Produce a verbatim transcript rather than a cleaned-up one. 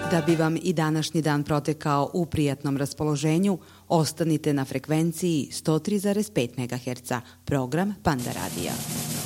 Da bi vam i današnji dan protekao u prijatnom raspoloženju, ostanite na frekvenciji sto tri zarez pet megaherca, program Panda Radija.